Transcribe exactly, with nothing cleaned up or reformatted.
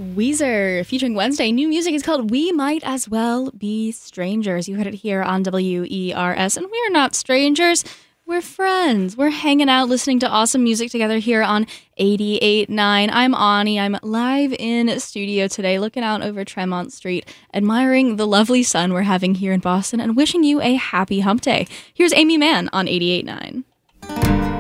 Weezer featuring Wednesday. New music is called We Might As Well Be Strangers. You heard it here on W E R S, and we're not strangers. We're friends. We're hanging out, listening to awesome music together here on eighty-eight point nine. I'm Ani. I'm live in studio today, looking out over Tremont Street, admiring the lovely sun we're having here in Boston, and wishing you a happy hump day. Here's Amy Mann on eighty-eight point nine.